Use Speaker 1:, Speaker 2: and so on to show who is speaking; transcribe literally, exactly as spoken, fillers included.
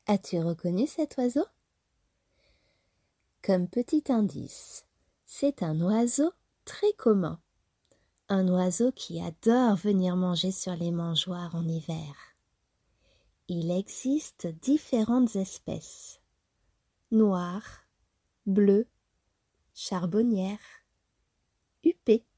Speaker 1: As-tu reconnu cet oiseau? Comme petit indice, c'est un oiseau très commun. Un oiseau qui adore venir manger sur les mangeoires en hiver. Il existe différentes espèces. Noire, bleue, charbonnière, huppée.